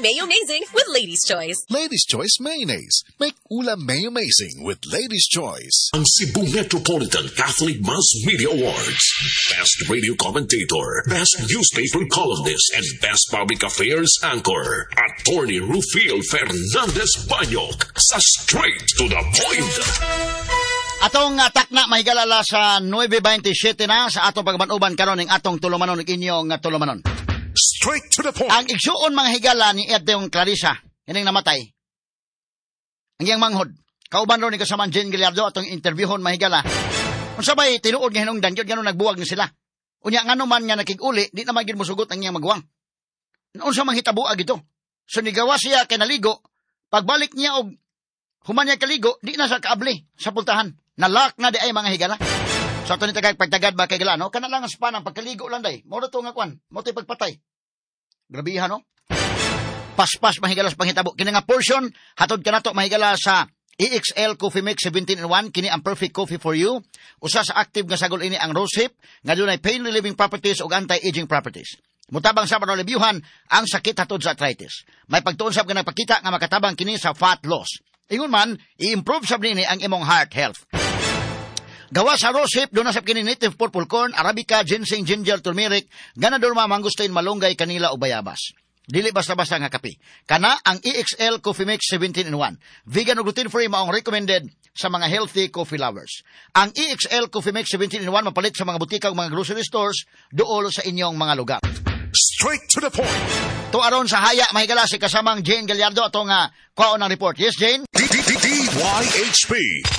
mayo amazing with Lady's Choice. Lady's Choice Mayonnaise. Make ulam may amazing with Lady's Choice. Ang Cebu Metropolitan Catholic Mass Media Awards. Best Radio Commentator, Best Newspaper Columnist, and Best Public Affairs Anchor. Attorney Rufil Fernandez Banyok sa Straight to the Point. Atong takna mahigalala sa 9:27 na sa atong pagmanuban karon ning atong tulumanon ning inyong tulumanon. Straight to the point. Ang igsuon mga higala ni Edong Clarissa, ining namatay. Ang iyang manghod. Kauban ro ni kasamaan Jane Gallardo atong interviewon mga higala. Unsa bay tinuod nga hinungdan gyud ngano nagbuwag ni sila. Unya ngano man nga nakig-uli, di na magid mosugot ang iyang magwang. Unsa man hitabuag ito? So nigawa siya kay naligo, pagbalik niya og human niya kaligo, di na sa kaabli sa pultahan. Nalak na di ay mga higala. So ito ni pagtagad ba kay higala, no? Kana lang ang spa ng pagkaligo lang day. Mo to nga kwan, mo to pagpatay. Grabihan, no? Paspas mahigala sa panghitabo. Kini nga portion, hatod ka na to mahigala sa EXL Coffee Mix 17-in-1. Kini ang perfect coffee for you. Usa sa active nga sagol ini ang rosehip, nga dunay pain relieving properties ug anti-aging properties. Mutabang sa panolibyuhan ang sakit hatod sa arthritis. May pagtuon sab nga nagpakita nga makatabang kini sa fat loss. Ingon man, i-improve sab nini ang imong heart health. Gawa sa rosehip, doon na sa kini native purple corn, arabica, ginseng, ginger, turmeric, ganador mamangustin, malunggay, kanila o bayabas. Dili basta-basta nga kape. Kana ang EXL Coffee Mix 17-in-1. Vegan o gluten-free maong recommended sa mga healthy coffee lovers. Ang EXL Coffee Mix 17-in-1 mapalit sa mga butika o mga grocery stores dool sa inyong mga lugar. Straight to the point. Tuaron sa haya, mahigala si kasamang Jane Gallardo atong kwaon ng report. Yes, Jane? DYHP.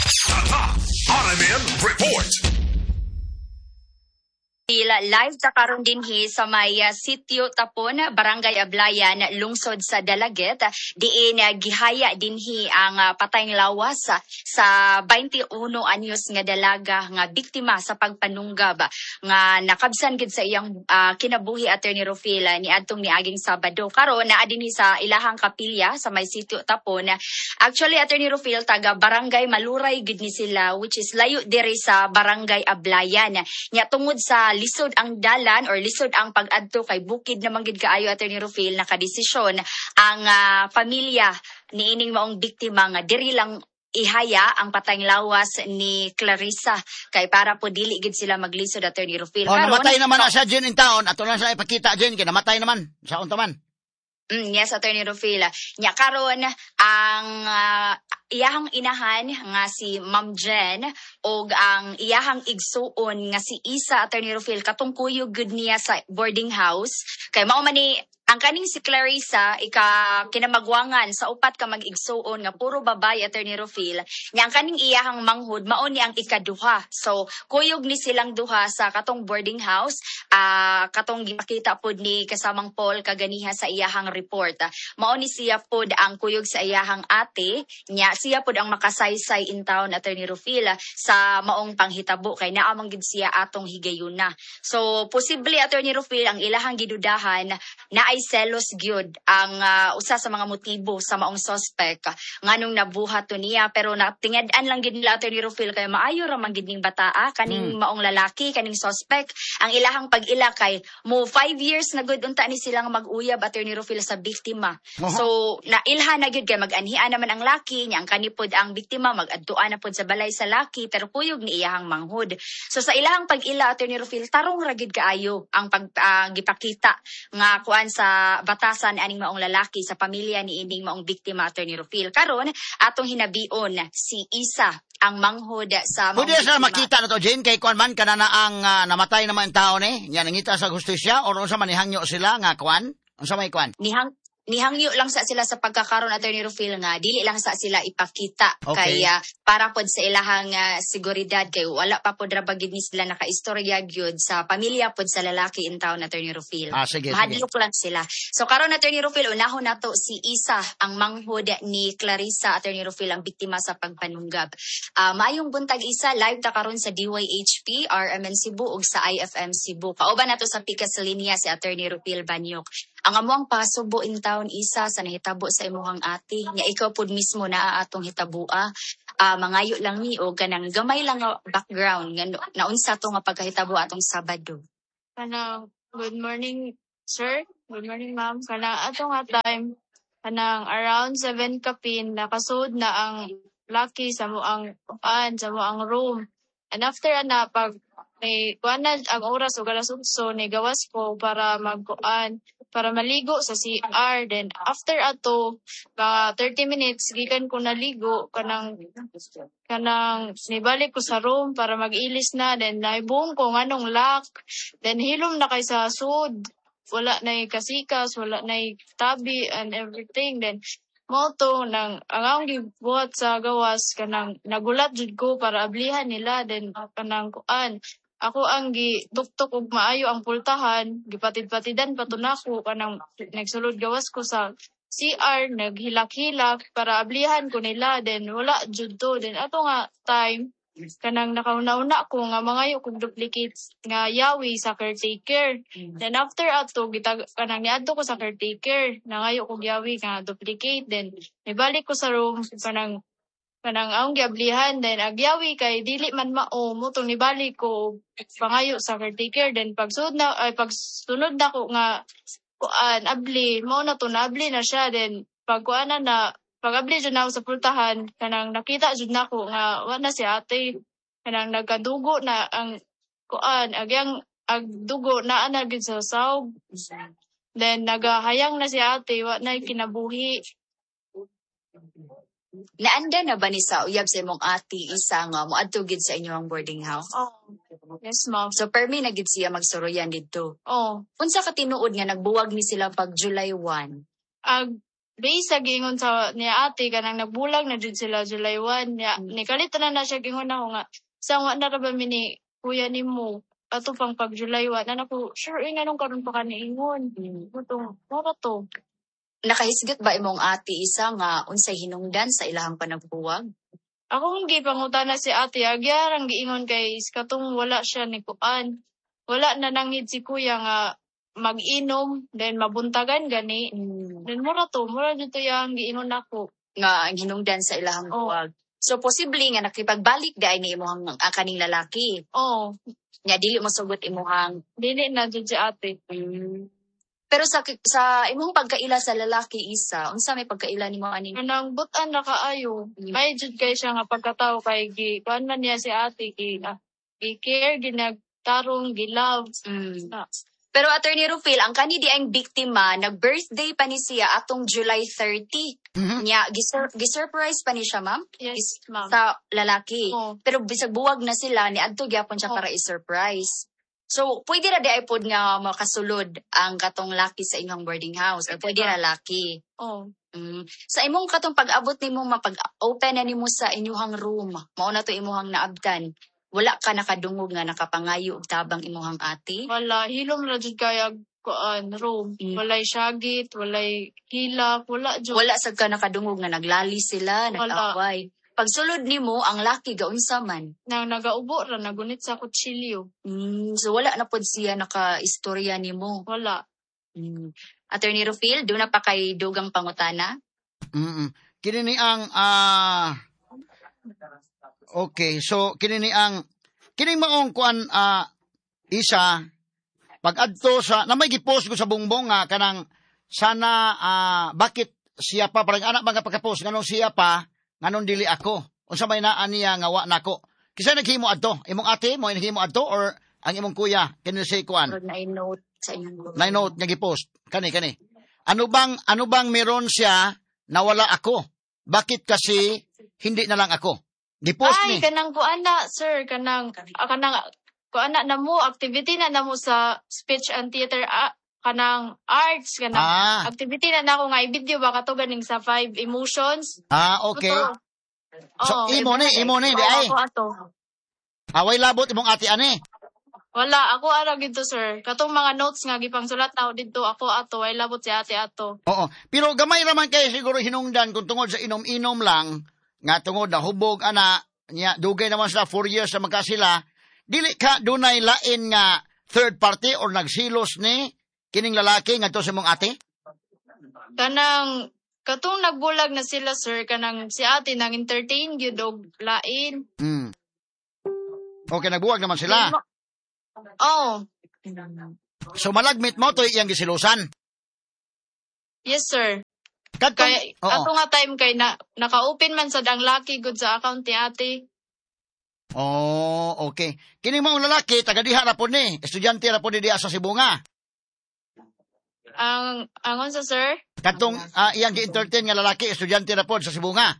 RMN Report. Live ta karon dinhi sa may sitio Tapon, Barangay Ablayan, lungsod sa Dalaget, diin gihaya dinhi ang patayng lawas sa 21 anyos nga dalaga nga biktima sa pagpanunggab nga nakabsan gid sa iyang kinabuhi. Attorney Rufil ni adtong niaging Sabado karon naa dinhi sa ilahang kapilya sa may sitio Tapon. Actually, Attorney Rufil, taga Barangay Maluray gid ni sila, which is layo diri sa Barangay Ablayan. Nya tungod sa lisod ang dalan or lisod ang pag-adto kay bukid naman gid kaayo, Attorney Rufil, nakadesisyon ang pamilya ni ining maong biktima nga diri lang ihaya ang patayng lawas ni Clarissa kay para po dili gid sila maglisod, Attorney Rufil. Namatay naman na siya Jen in town. Ato lang sa ipakita Jen kay namatay naman sa unta man. Yes, Attorney Rufil. Nya karon ang iyahang inahan nga si Ma'am Jen o ang iyahang igsuon nga si Isa, Attorney Rufil, katong kuyog gud niya sa boarding house. Kay mao man ni ang kaning si Clarissa kinamagwangan sa upat ka mag-igsuon nga puro babay, Attorney Rufil. Nya ang kaning iyahang manghud mao ni ang ikaduha. So kuyog ni silang duha sa katong boarding house. Katong gipakita pod ni kasamang Paul kaganiha sa iyahang report. Mao ni siya pod ang kuyog sa iyahang ate. Nya siya pod ang makasaysay in town, Attorney Rufil, sa maong panghitabo kay naa man gid siya atong higayuna. So posible, Attorney Rufil, ang ilahang gidudahan na ay selos gyud ang usa sa mga motibo sa maong suspect nganong nabuhat to niya, pero natingad-an lang gid nila, Attorney Rufil, kay maayo ra man gid ning bataa kaning maong lalaki, kaning suspect. Ang ilahang pag-ila kay mo 5 years na gud unta ni silang mag-uyab, Attorney Rufil, sa biktima. So nailha na gid kay mag-anhian naman ang laki niya, ang kanipod ang biktima mag-adtuan na pod sa balay sa laki pero kuyog ni iyahang manghud. So sa ilahang pag-ila, Attorney Rufil, tarong ra gid kaayo ang gipakita nga kuan sa batasan aning maong lalaki sa pamilya ni ining maong biktima, Attorney Rufil. Karon atong hinabion si Isa ang manghod sa Pwede sa makita na to Jane kay kuan man kanana ang namatay naman ang tao ni nya nangita sa hustisya o unsa man nihangyo sila nga kuan unsa may kuan nihangyo lang sa sila sa pagkakaroon, Attorney Rufil, nga dili lang sa sila ipakita kay para pod sa ilahang seguridad kay wala pa pod ra bagid ni sila nakaistorya gyud sa pamilya pod sa lalaki in town, Attorney Rufil. Mahadlok lang sila. So karon, Attorney Rufil, unahon nato si Isa ang manghod ni Clarissa, Attorney Rufil, ang biktima sa pagpanunggab. Maayong buntag, Isa, live ta karon sa DYHP, RMN Cebu ug sa IFM Cebu. Kauban nato sa pikas sa linya si Attorney Rufil Banyok. Ang amuang pasubo in town, Isa, sa nahitabo sa imuhang ate. Nya ikaw pod mismo na atong hitabua. Mangayo lang ni o ganang gamay lang nga background nga naunsa to nga pagkahitabo atong Sabado. Good morning, sir. Good morning, ma'am. Kana ato nga time kanang around 7 kapin nakasud na ang laki sa mo ang sa mo ang room. And after ana pag may kuanan ang oras ug alas 8 ni gawas ko para para maligo sa CR. Then after ato mga 30 minutes gikan ko naligo kanang nibalik ko sa room para mag-ilis na. Then naibong ko nganong lock. Then hilom na kay sa sud. Wala na kasikas, wala na tabi and everything. Then moto nang ang akong gibuhat sa gawas kanang nagulat jud ko para ablihan nila. Then kanang ako ang gituktok og maayo ang pultahan, gipatid-patidan patunako kanang nagsulod gawas ko sa CR, naghilak-hilak para ablihan ko nila. Then wala jud to. Then ato nga time kanang nakauna-una ko nga mangayo kog duplicates nga yawi sa caretaker. Then after ato kanang niadto ko sa caretaker, nangayo kog yawi nga duplicate. Then nibalik ko sa room kanang akong giablihan. Then agyawi kay dili man mao mo tong nibalik ko pangayo sa caretaker. Then pagsunod na ko nga abli mo na to naabli na siya. Then pag-abli jud na ako sa pultahan kanang nakita jud nako nga wa na si ate kanang nagkadugo na ang agyang agdugo na ana gid sa sawb. Then nagahayang na si ate wa na kinabuhi. Naanda na ba ni sa uyab sa imong ate Isa nga moadto gid sa inyong boarding house? Oh. Yes, ma'am. So permi na gid siya magsuroyan didto. Oh. Unsa ka tinuod nga nagbuwag ni sila pag July 1? Base sa gingon sa niya ate kanang nagbulag na jud sila July 1 niya. Nikalitan na siya gingon ako nga sang wa na ra ba ni kuya nimo ato pang pag July 1 na ko sure nganong karon pa kaniingon. Mutong para to. Nakahisgot ba imong ate Isa nga unsay hinungdan sa ilahang panagbuwag? Ako hindi pangutana si ate agyarang giingon kay katong wala siya ni kuan. Wala na nangid si kuya nga mag-inom then mabuntagan gani. Then mura dito yang giingon nako nga ang hinungdan sa ilahang buwag. So posible nga nakipag-balik dai ni imong kaning lalaki. Oh. Nya dili mo sugot imong dili na jud si ate. Pero sa imong pagkaila sa lalaki Isa, unsa may pagkaila nimo ani? Kanang butan na kaayo. May jud kay siya nga pagkatao kay kuan man niya si ate care ginagtarong gilove. Pero Attorney Rufil, ang kani di ang biktima, nag-birthday pa ni siya atong July 30. Nya gisurprise pa ni siya, ma'am? Yes, ma'am. Sa lalaki. Oh. Pero bisag buwag na sila ni adto gyapon siya para i-surprise. So, pwede ra di ay pod nga makasulod ang katong laki sa inyong boarding house. O pwede ra laki. Oh. Sa imong katong pag-abot nimo mapag-open na nimo sa inyong room, mao na to imuhang naabdan. Wala ka nakadungog nga nakapangayo og tabang imuhang ate? Wala, hilom ra jud kaya room. Walay syagit, walay hilak, wala jud. Wala sad ka nakadungog nga naglali sila, nag-away. Pagsulod nimo ang laki gaunsa man? Nang nagaubo ra nagunit sa kutsilyo. So wala na pod siya naka-istorya nimo. Wala. Attorney Rufil, do na pa kay dugang pangutana? Kini ni ang okay, so kini ang kining maong kuan Isa pag-adto sa na may gipost ko sa bungbong nga kanang sana bakit siya pa parang anak mga pagka-post nganong siya pa nganon dili ako. Unsa may naa niya nga wa nako. Kisa naghimo adto? Imong ate mo naghimo adto or ang imong kuya kini si kuan? Na note sa inyong. Na note nga gipost. Kani. Ano bang meron siya na wala ako? Bakit kasi hindi na lang ako? Gipost ni. Kanang kuana sir, kanang kuana na mo activity na namo sa speech and theater kanang arts kanang activity na nako nga i-video ba kato ganing sa 5 emotions. Okay. So imo ni di ay. Away labot imong ate ani. Wala, ako ara gito sir. Katong mga notes nga gipang sulat na dito ako ato ay labot si ate ato. Oo. Pero gamay raman kay siguro hinungdan kung tungod sa inom-inom lang nga tungod na hubog ana nya dugay naman sa 4 years sa magkasila. Dili ka dunay lain nga third party or nagsilos ni kining lalaki ngadto sa imong ate? Kanang katong nagbulag na sila sir kanang si ate nang entertain gyud og lain. Okay, nagbuwag naman sila. Oh. So malagmit mo to iyang gisilusan. Yes sir. Kay Oo. ato nga time kay naka-open man sa dang laki good sa account ni ate. Oh, okay. Kini mo lalaki taga diha ra po ni, estudyante ra po ni diha sa Sibunga. Ang angon sa sir? Katong iyang gi-entertain nga lalaki, estudyante ra po sa Sibunga.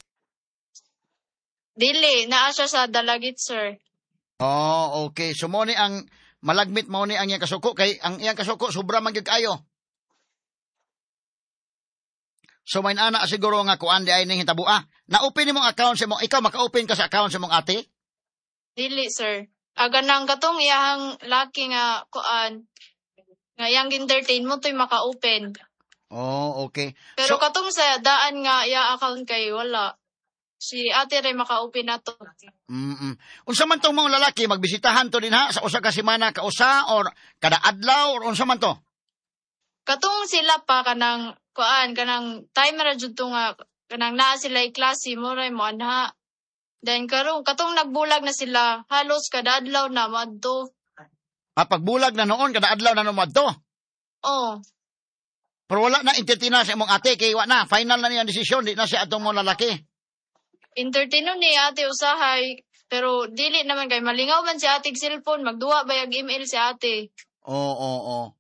Dili, naa siya sa Dalagit sir. Oh, okay. So mo ni ang malagmit mo ni ang iyang kasuko kay ang iyang kasuko sobra man gyud kayo. So may ana siguro nga kuan di ay ning hitabua. Na-open nimong account sa mo, ikaw maka-open ka sa account sa mong ate? Dili sir. Aga nang katong iyang laki nga kuan nga iyang entertain mo to'y maka-open. Oh, okay. Pero So, katong sa daan nga iya account kay wala. Si ate ray maka-open nato. unsa man tong mga lalaki magbisitahan to din ha sa usa ka semana kausa or kada adlaw or unsa man to? Katong sila pa kanang kuan kanang timer ra jud to nga kanang naa sila klase mo ray mo anha. Then karon katong nagbulag na sila halos kada adlaw na madto. Pagbulag na noon kada adlaw na numadto. Oh, Pero wala na entertain sa imong ate kay wa na final na niya desisyon di na siya atong mga lalaki. entertainon ni ate usahay pero dili naman kay malingaw man si ate og cellphone magduwa bayag email si ate. Oo.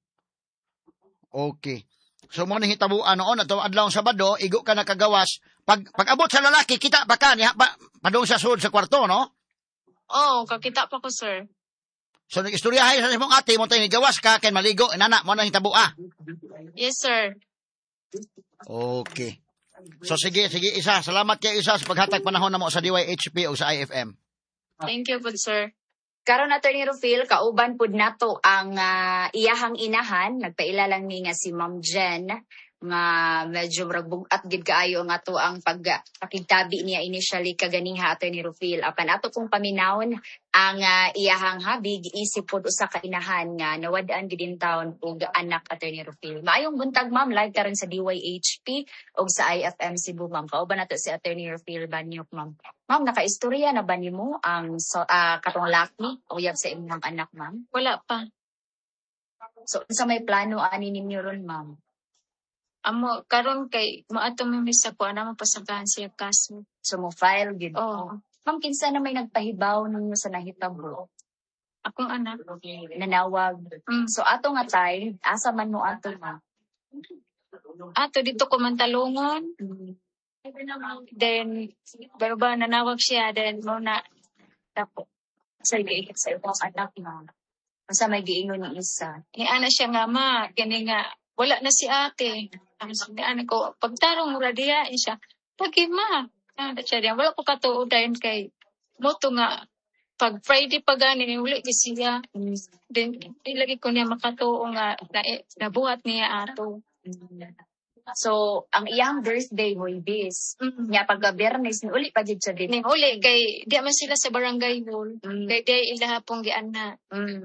Okay. So mo ni hitabuan noon atong adlaw Sabado igo ka nakagawas. Pag abot sa lalaki kita ba ka niya padung sa sud sa kwarto no? Oh, kakita pa ko sir. So nag-istoryahay sa imong ate mo tay gawas ka kay maligo inana mo na hitabua. Yes sir. Okay. So sige isa. Salamat kay isa sa paghatag panahon namo sa DYHP o sa IFM. Thank you po sir. Karon Attorney Rufil, kauban pud nato ang iyahang inahan, nagpaila lang ni nga si Ma'am Jen nga medyo bugat gid kaayo nga to ang pagpakigtabi niya initially kaganiha Attorney Rufil. Apan ato kung paminawon ang iyahang habig isip pod usa ka inahan nga nawad-an gid in town og anak Attorney Rufil. Maayong buntag ma'am, live karon sa DYHP og sa IFM Cebu ma'am. Kauban nato si Attorney Rufil Banyok ma'am. Ma'am, nakaistorya na ba nimo ang katong laki uyab sa imong anak ma'am? Wala pa. So unsa may plano ani ninyo ron ma'am? Amo karon kay maato mi sa kuan mo pasagahan siya kaso. So mo file gid. Oh, Ma'am, kinsa na may nagpahibaw ninyo sa nahitabo? akong anak. Nanawag. So ato nga tay, asa man mo ato ma'am? Ato dito ko man talungon. Then pero ba nanawag siya then mo na tapo. Sa giikit sa imong anak ma'am. Unsa may giingon ni isa? Ni ana siya nga ma kani nga wala na si ate. Ang sabi ana ko pagtarong mura diya siya. Pagi ma. Siya diyan wala ko katuod dayon kay moto nga pag Friday pa gani ni uli ni siya. Then ilagi ko niya makatuo nga nabuhat niya ato. So, ang iyang birthday mo ibis. Nya pagka Biyernes ni uli pa jud sa din. Ning uli kay di man sila sa barangay hall. Kay di ila pong giana.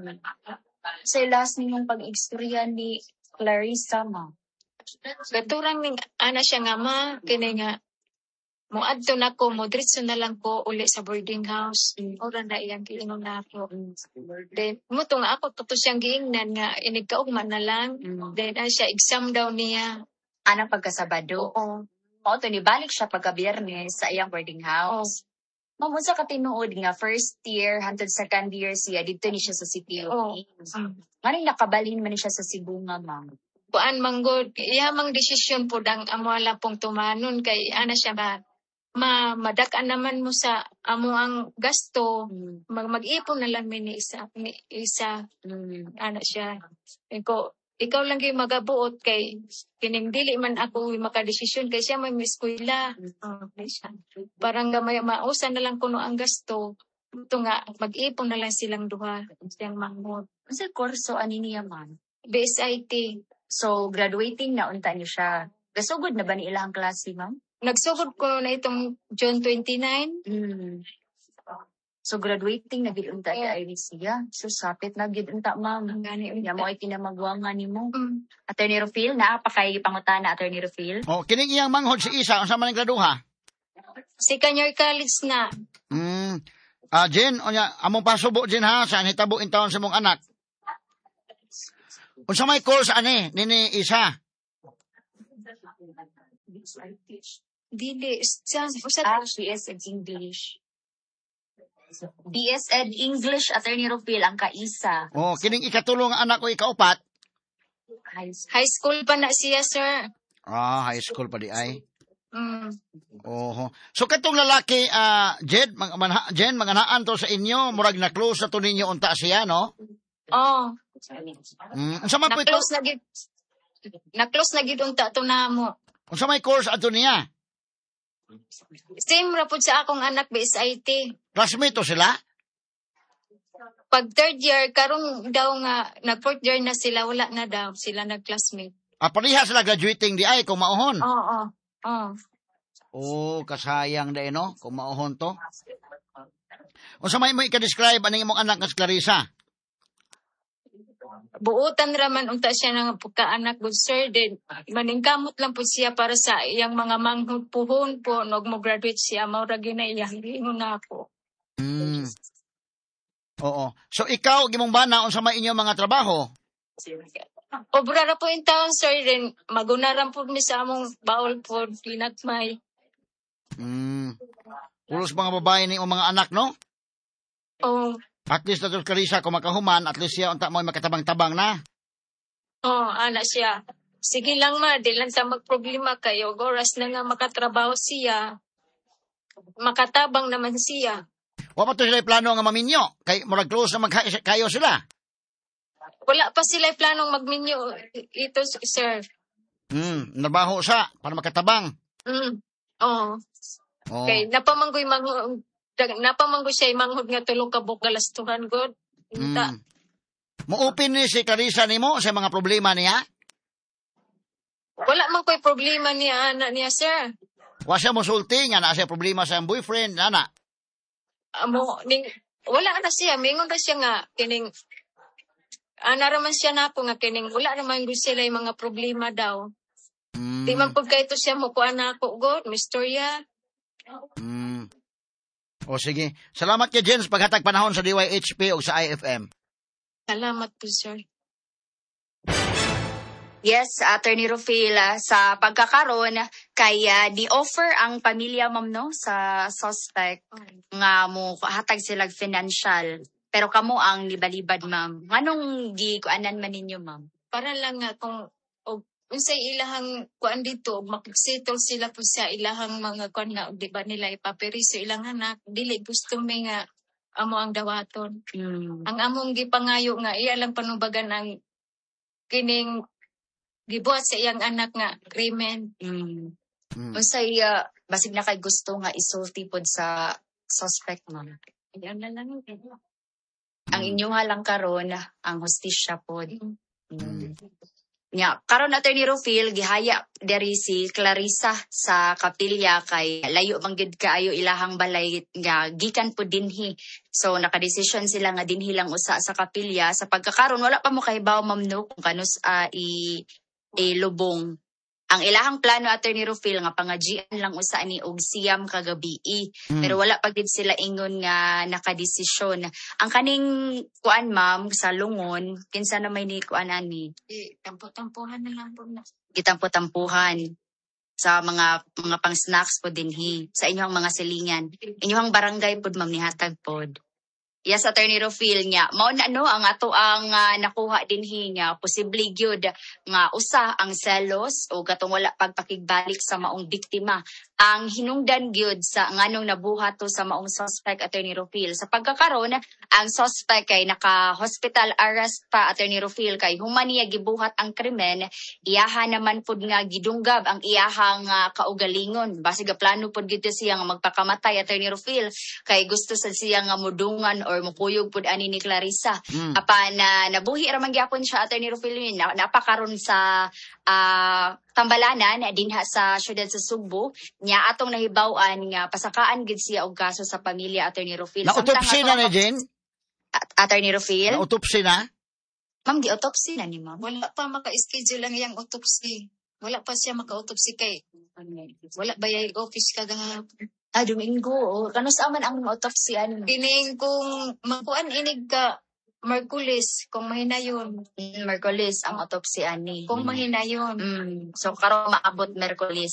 Sa last ninyong pag-istorya ni Clarissa ma. Gaturang ning ana siya nga ma kini nga moadto na ko mo diretso na lang ko uli sa boarding house. Ora na iyang giingon na ako. Then mo to nga ako to siyang giingnan nga inigkaugman na lang. Then siya exam daw niya. Anang pagkasabado. Oo. Mao to ni balik siya pagka Biyernes sa iyang boarding house. Ma'am, unsa ka tinuod nga first year hangtod second year siya dito ni siya sa CPO. Ngayon nakabalhin man ni siya sa Cebu nga ma'am. Kuan manggod iya mang desisyon po dang amo ala pong tumanon kay ana siya ba madak-an naman mo sa amo ang gasto mag-ipon na lang mi ni isa ana siya ko ikaw lang gyud magabuot kay kining dili man ako makadesisyon kay siya may eskwela. Parang gamay mausan na lang kuno ang gasto. Ito nga mag-ipon na lang silang duha siyang manghod. Unsa kurso ani niya ma'am? BSIT. So graduating na unta niyo siya. Gasugod na ba ni ilang klase ma'am? Nagsugod ko na itong June 29. So graduating na gid unta ka siya. So sapit na gid unta ma'am. Gani Ya mo ay kinamagwangan nimo. Attorney Rufil, naa pa kay pangutana Attorney Rufil. Oh, kining iyang manghod si isa unsa man ang graduha? Second year college na. Jen, onya among pasubo Jen ha sa hitabo in taon sa mong anak. Unsa may course ani nini isa? Dili, usa BS Ed English. BS Ed English, Attorney Rufil, ang kaisa. Oh, kining ikatulong nga anak ko ikaupat. high school pa na siya, sir. Ah, high school pa di ay. Mm. Oho. So katong lalaki, Jen, manganaan to sa inyo, murag na close na to ninyo unta siya, no? Oh, Unsa man po ito? na-close na gid unta to namo. Unsa may course ato niya? Same ra pud sa akong anak BSIT. Classmate to sila? Pag third year, karon daw nga, nag-fourth year na sila, wala na daw sila nag-classmate. Pareha sila graduating di ay kung mauhon. Oo. Oh, kasayang dai no, kung mauhon to. Unsa may mo ika-describe aning imong anak nga si Clarissa? Buutan raman unta siya ng pagkaanak good sir. Then, maningkamot lang po siya para sa iyang mga manghod puhon po. Nog mo graduate siya, maura na iyang gingon na ako. Oo. So ikaw, gimong bana, unsa may inyong mga trabaho? Obra ra po in town sir. Then, magunaran po mi sa among baol po, pinagmay. Pulos mga babae ni mga anak, no? Oh, At least na Clarissa, kung makahuman, at least siya unta mo makatabang-tabang na. anak siya. Sige lang ma, di lang sa magproblema kayo. Oras na nga makatrabaho siya. Makatabang naman siya. Wa pa to sila plano nga maminyo. Kay murag close na kayo sila. Wala pa sila planong magminyo. Ito, sir. Nabaho sa para makatabang. Oo. Oh. Okay, napamanggoy siya manghod nga tulong ka galastuhan god. Mo-open ni si Clarissa nimo sa mga problema niya? Wala man ko'y problema niya, anak niya, sir. Wa siya mosulti nga na siya problema sa boyfriend, ana. Wala na siya. Mingon na siya nga, kining, naraman siya na ako nga, kining, wala naman gusto sila yung mga problema daw. Di man po kayo siya mukuha na ako, God, Mistorya. O sige. Salamat kay Jen sa paghatag panahon sa DYHP o sa IFM. Salamat po, sir. Yes, Attorney Rufil, sa pagkakaroon, kaya di-offer ang pamilya ma'am no, sa suspect nga mo hatag sila financial. Pero kamo ang libalibad ma'am. Anong gikuanan man ninyo ma'am? Para lang nga kung unsay ilahang kuan dito, makiksettle sila po sa ilahang mga kuan na, di ba nila ipaperiso ilang anak, dili gusto may nga amo ang dawaton. Ang among gipangayo nga, iya lang panubagan ang kining gibuhat sa iyang anak nga krimen. Unsay basig na kay gusto nga isulti pod sa suspect ma'am. Yan na lang. Ang inyong halang karon ang hustisya pod. Nya karon Attorney Rufil gihaya diri si Clarissa sa kapilya kay layo man gid kaayo ilahang balay nga gikan po dinhi. So nakadesisyon sila nga dinhi lang usa sa kapilya sa pagkakaron wala pa mo kahibaw ma'am no kung kanus lubong. Ang ilahang plano Attorney Rufil nga pangajian lang usa ni og siyam kagabi. Pero wala pa gid sila ingon nga nakadesisyon. Ang kaning kuan ma'am sa lungon kinsa na may ni kuan ani? Tampo-tampuhan na lang po na. Gitampo-tampuhan sa mga pang snacks po dinhi sa inyong mga silingan. Inyong barangay pod ma'am nihatag pod. Yes, Attorney Rufil nga. Mao na no ang ato ang nakuha dinhi nga posible gyud nga usa ang selos o katong wala pagpakigbalik sa maong biktima. Ang hinungdan gyud sa nganong nabuhat to sa maong suspect Attorney Rufil. Sa pagkakaron, ang suspect kay naka-hospital arrest pa Attorney Rufil kay human niya gibuhat ang krimen, iyaha naman pud nga gidunggab ang iyahang kaugalingon. Basig plano pud gyud siya nga magpakamatay Attorney Rufil kay gusto sa siya nga mudungan or mukuyog pud ani ni Clarissa. Apan nabuhi ra man gyapon siya Attorney Rufil napakaron sa Tambalanan dinha sa syudad sa Sugbo nya atong nahibaw-an nga pasakaan gid siya og kaso sa pamilya Attorney Rufil. Na-autopsy na ni Jen? Attorney Rufil? Na-autopsy na? Ma'am, gi-autopsy na ni ma'am. Wala pa maka-schedule lang iyang autopsy. Wala pa siya maka-autopsy kay wala ba yung office kagahapon. Domingo. Kanus aman ang autopsy ano? Kining kung makuan inig ka Merkulis, kung mahinayon. Merkulis ang autopsy ani. Kung mahinayon. So karon maabot Merkulis.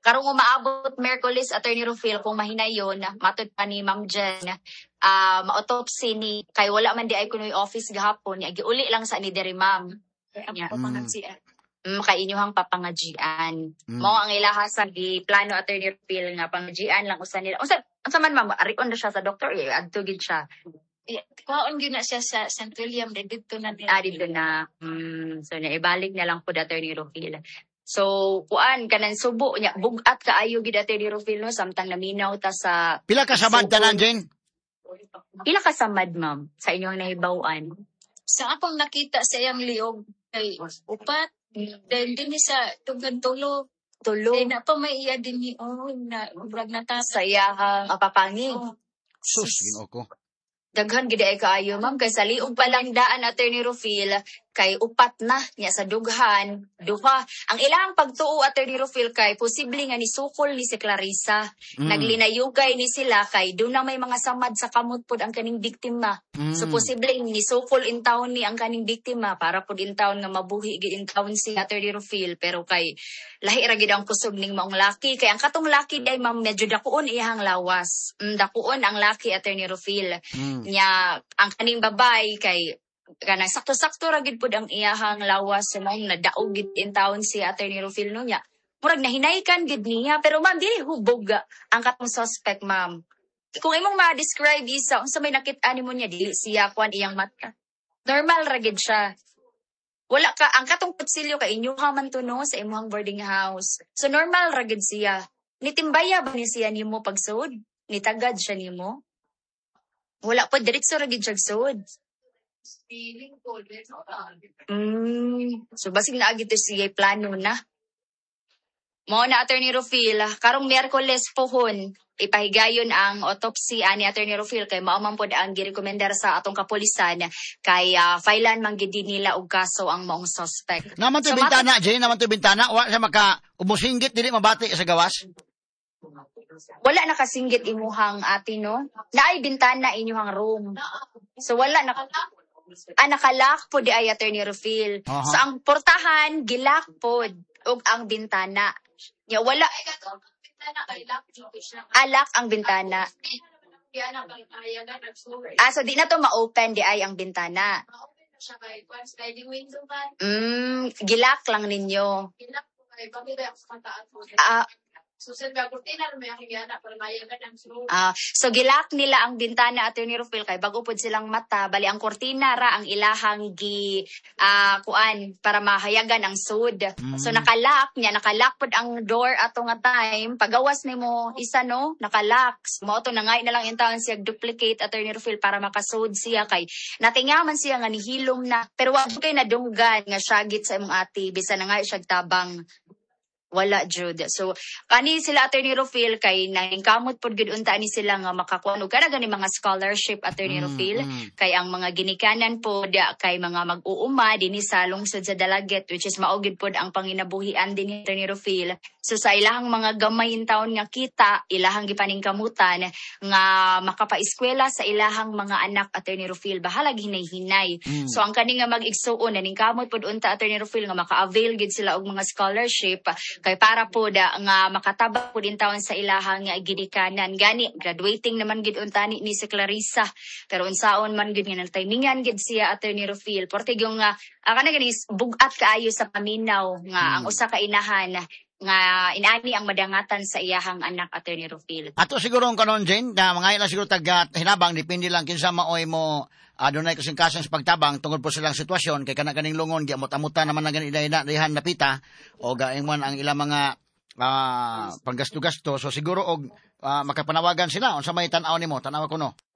karong umaabot Miyerkules, Attorney Rufil, kung mahinayon, matod pa ni Ma'am Jen, ma-autopsy ni, kay wala man di ay kunoy office gahapon, giuli lang sa ni diri ma'am. Yeah. Kay inyuhang papangajian. Mao ang ilaha sa plano, Attorney Rufil, nga pangajian lang usa nila. Unsa man ma'am, arion na siya sa doktor, adto gid siya. Kaon gyud na siya sa St. William, dito na din. Dito na. So naibalik na lang po Attorney Rufil. So, kuan kanan subo nya bugat kaayo gid Attorney Rufil no, samtang naminaw ta sa Pila ka samad tanan, Jen? Pila ka samad ma'am sa inyong nahibaw-an? Sa akong nakita sa iyang liog kay upat, then din sa tugan tulo. Then na pa may iya din ni na brag na ta Sa iyahang papangig. Sus, Ginoo ko. Daghan gid ay kaayo ma'am, kay sa liog pa lang daan Attorney Rufil, kay upat na niya sa dughan, duha. Ang ilahang pagtuo Attorney Rufil kay posible nga ni sukol ni si Clarissa. Naglinayugay ni sila kay doon na may mga samad sa kamot pod ang kaning biktima. So posible ni sukol in town ni ang kaning biktima para pod in town nga mabuhi gid in town si Attorney Rufil, pero kay lahi ra gid ang kusog ning maong laki, kay ang katong laki day ma'am medyo dakuon iyang lawas. Dakuon ang laki Attorney Rufil. Nya ang kaning babay kay kanang sakto-sakto ra gid pud ang iyahang lawas sa mong nadaog gid in town si Attorney Rufil no nya. Murag nahinaykan gid niya, pero ma'am dili hubog ang katong suspect ma'am. Kung imong ma-describe isa unsa may nakit-an nimo niya, dili siya kuan iyang mata. Normal ra gid siya. Wala ka ang katong kutsilyo kay inyuha man to no sa imong boarding house. So normal ra gid siya. Nitimbaya ba ni siya nimo pagsud? Nitagad siya nimo? Wala po, diretso ra gid siya sud. So basig na agito siya plano na. Mao na Attorney Rufil, karong Miyerkules pohon ipahigayon ang autopsy ani Attorney Rufil, kay mao man pod ang girekomendar sa atong kapulisan kay filean man gid nila og kaso ang maong suspect. Naman to bintana, Jen, naman to bintana, wa siya maka umusinggit dili mabati sa gawas. Wala nakasinggit imuhang ati no. Naay bintana inyuhang room. So wala nakalak po di ay Attorney Rufil. So ang portahan gilak pod ug ang bintana. Ya wala alak ang bintana. So di na to ma-open di ay ang bintana. Gilak lang ninyo. So gilak nila ang bintana Attorney Rufil kay bago pod silang mata, bali ang kortina ra ang ilahang kuan para mahayagan ang sud. So nakalak pod ang door ato nga time, pagawas nimo isa no, nakalak. Mao to nangay na lang in town siya duplicate Attorney Rufil para makasud siya kay natingaman siya nga nihilom na, pero wa kay nadunggan nga syagit sa imong ati bisan na nga siya tabang. Wala jud. So kani sila Attorney Rufil kay nangkamot pod gid unta ni sila nga makakuha og kana gani mga scholarship Attorney Rufil, kay ang mga ginikanan pod kay mga mag-uuma dinhi sa lungsod sa Dalaget, which is mao gid pod ang panginabuhian dinhi Attorney Rufil. So sa ilahang mga gamay in taon nga kita, ilahang gipaningkamutan nga makapaeskwela sa ilahang mga anak Attorney Rufil, bahala hinay-hinay. So ang kani nga mag-igsuon naningkamot pod unta Attorney Rufil nga maka-avail gid sila og mga scholarship kay para po nga makatabang po din taon sa ilahang ginikanan. Gani, graduating naman gid untani ni si Clarissa. Pero unsaon man gid nga nagtimingan gid siya Attorney Rufil. Porte yung kana gani bugat kaayo sa paminaw nga ang usa ka inahan nga inani ang madangatan sa iyahang anak Attorney Rufil. Ato siguro ang kanon, Jen, na mga ila siguro hinabang, depende lang kinsa maoy mo adunay kasing-kasing sa pagtabang tungod po silang sitwasyon, kay kaning lungon giamot-amutan naman na ganina dihan napita o gaing man ang ilang mga panggasto-gasto. So siguro og makapanawagan sila unsa may tan-aw nimo, tan-aw ko no.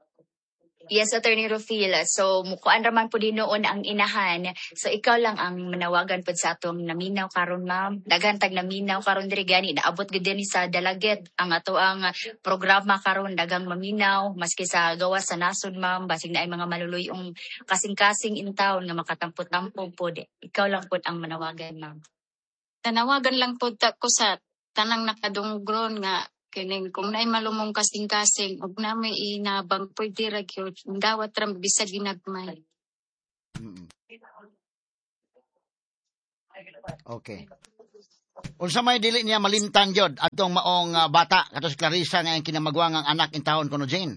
Yes, Attorney Rufil. So, mukuan raman po din noon ang inahan. So, ikaw lang ang manawagan po sa atong naminaw karon ma'am. Daghan naminaw karon diri gani. Naabot gid ni sa Dalaget ang ato ang programa karon dagang maminaw. Maski sa gawas sa nasod ma'am. Basig na ay mga maluluyong kasing-kasing in town nga makatampot-tampog po. Ikaw lang po ang manawagan ma'am. Tanawagan lang po ko sa tanang nakadunggron nga kining kung naay malumong kasing-kasing ug na may inabang pwede ra gyud dawat ra bisag ginagmay. Okay. Unsa may dili niya malimtan jud atong maong bata kato si Clarissa nga ang kinamagwangang anak in taon kuno Jane.